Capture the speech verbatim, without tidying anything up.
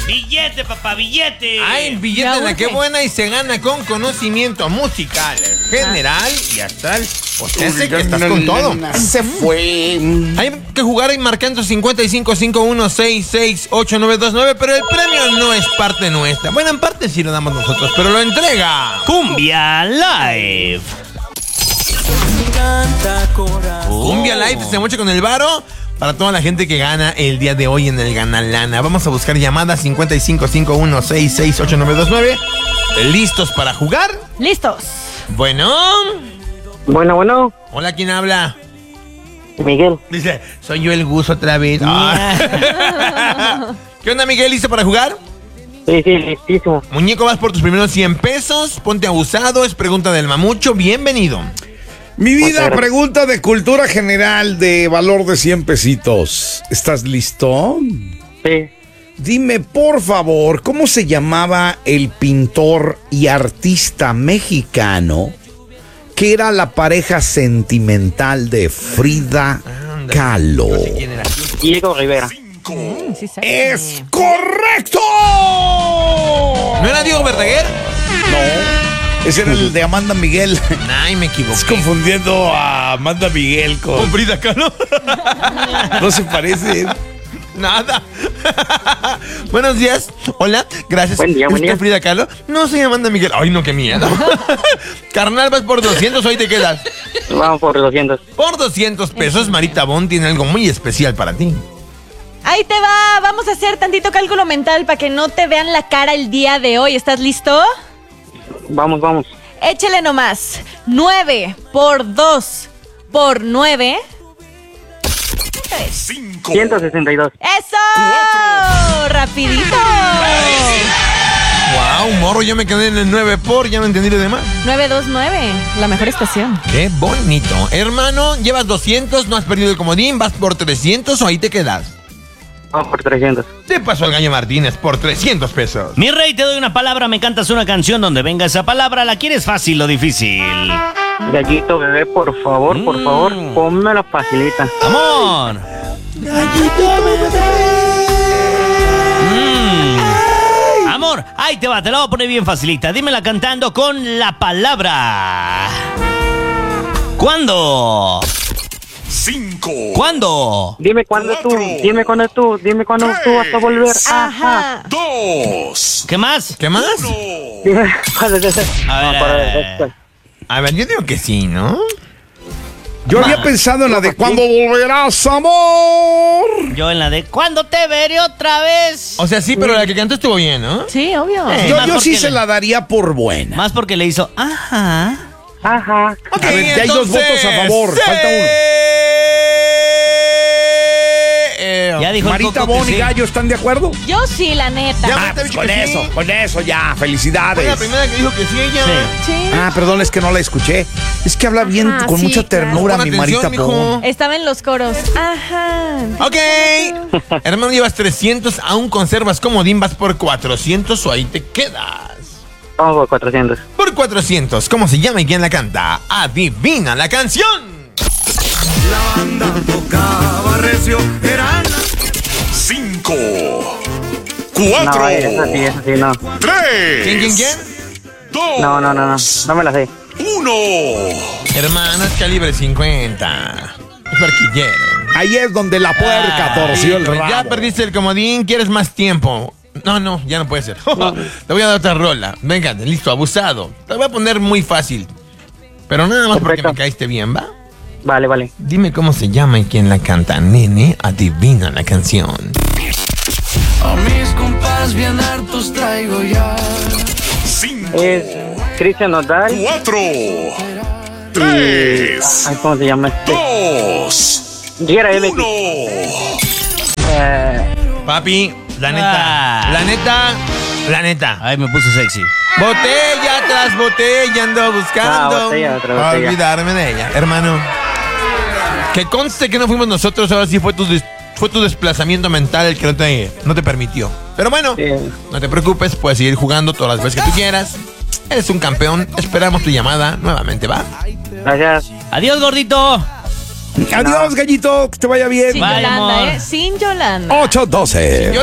Billete, papá, billete. Ay, billete de qué buena y se gana con conocimiento musical, general y astral. Pues ese que estás con todo. Se fue. Hay que jugar ahí marcando cincuenta y cinco, cincuenta y uno, sesenta y seis, ochenta y nueve veintinueve, pero el premio no es parte nuestra. Bueno, en parte sí lo damos nosotros, pero lo entrega Cumbia Live. Cumbia Live se mocha con el varo para toda la gente que gana el día de hoy en el Gana Lana. Vamos a buscar llamadas cincuenta y cinco, cincuenta y uno, sesenta y seis, ochenta y nueve veintinueve. ¿Listos para jugar? Listos. Bueno. Bueno, bueno. Hola, ¿quién habla? Miguel. Dice, soy yo el Gus otra vez. Ah. ¿Qué onda, Miguel? ¿Listo para jugar? Sí, sí, listísimo. Muñeco, vas por tus primeros cien pesos. Ponte abusado, es pregunta del mamucho. Bienvenido. Mi vida, pregunta de cultura general de valor de cien pesitos. ¿Estás listo? Sí. Dime, por favor, ¿cómo se llamaba el pintor y artista mexicano que era la pareja sentimental de Frida Anda, Kahlo? yo sé quién era. Diego Rivera. Mm, sí sabe. ¡Es correcto! ¿No era Diego Verdaguer? No, ese era el de Amanda Miguel. Ay, me equivoqué. Estás confundiendo a Amanda Miguel con... ¿Con Frida Kahlo? No se parece. Nada. Buenos días. Hola, gracias. Buen día, ¿Es buen usted día. Frida Kahlo? No, soy Amanda Miguel. Ay, no, qué miedo. Carnal, vas por doscientos, hoy te quedas. Vamos por doscientos. Por doscientos pesos, Marita Bon tiene algo muy especial para ti. Ahí te va. Vamos a hacer tantito cálculo mental para que no te vean la cara el día de hoy. ¿Estás listo? Vamos, vamos. Échale nomás. nueve por dos por nueve. ciento sesenta y dos. ¡Eso! ¡Rapidito! Wow, morro, yo me quedé en el nueve por, ya no entendí lo demás. nueve dos nueve, la mejor estación. Qué bonito. Hermano, llevas doscientos, no has perdido el comodín, vas por trescientos o ahí te quedas. Vamos por trescientos. Te pasó el Gallo Martínez por trescientos pesos. Mi rey, te doy una palabra, me cantas una canción donde venga esa palabra. ¿La quieres fácil o difícil? Gallito bebé, por favor, por Mm. favor, pónmela facilita. Amor. Mm. Amor, ahí te va, te la voy a poner bien facilita. Dímela cantando con la palabra. ¿Cuándo? Cinco. ¿Cuándo? Dime cuándo tú, Cuatro. dime cuándo tú, dime cuándo tú vas a volver. Ajá. Ajá. Dos. ¿Qué más? ¿Qué más? Uno. Dime cuándo te... A ver, No, para- eh. después. A ver, yo digo que sí, ¿no? Yo había pensado en la de ¿cuándo volverás, amor? Yo en la de ¿cuándo te veré otra vez? O sea, sí, pero la que cantó estuvo bien, ¿no? Sí, obvio. Eh. Yo, más yo sí porque se le- la daría por buena. Más porque le hizo ajá. Ajá. Ok, A ver, ya hay dos entonces, votos a favor, sí. falta uno. Eh, Ya dijo el Marita Coco que Bon y sí. Gallo, ¿están de acuerdo? Yo sí, la neta. Ya. Ah, pues con que sí. eso, con eso ya, Fue felicidades. la primera que dijo que sí, ella. Sí. Sí. Ah, perdón, es que no la escuché. Es que habla bien, Ajá, con sí, mucha claro. ternura, Pon mi atención, Marita mijo. Bon. Estaba en los coros. Ajá. Ok. Hermano, llevas trescientos, aún conservas comodín, vas por cuatrocientos o ahí te quedas. Vamos por cuatrocientos. Por cuatrocientos, ¿cómo se llama y quién la canta? Adivina la canción. La banda tocaba recio. Eran cinco. Cuatro. No, eso sí, eso sí, no. Tres. ¿Quién, quién, quién? Dos. No, no, no, no. No me la sé. Uno. Hermano, es calibre cincuenta. Es barquillero. Ahí es donde la puerca Ah, torció el Híjole, rabo. ya perdiste el comodín, ¿quieres más tiempo? No, no, ya no puede ser. Te voy a dar otra rola. Venga, listo, abusado. Te voy a poner muy fácil. Pero nada más porque Perfecto. me caíste bien, ¿va? Vale, vale. Dime cómo se llama y quién la canta. Nene, adivina la canción. A mis compas bien hartos traigo ya. Cinco. Es Cristian Nodal. Cuatro. Tres. Ay, ¿cómo se llama este? Dos. Llega M X. Uno. Eh, Papi, la neta, Ah. la neta, la neta. Ay, me puse sexy. Botella tras botella ando buscando Ah, botella, otra para botella. olvidarme de ella. Hermano, que conste que no fuimos nosotros, ahora sí fue tu, des- fue tu desplazamiento mental el que no te, no te permitió. Pero bueno, Sí. no te preocupes, puedes seguir jugando todas las veces que tú quieras. Eres un campeón, esperamos tu llamada nuevamente, ¿va? gracias. Adiós, gordito. Adiós, Gallito, que te vaya bien. Sin Bye, Yolanda, amor. ¿eh? Sin Yolanda. ocho doce.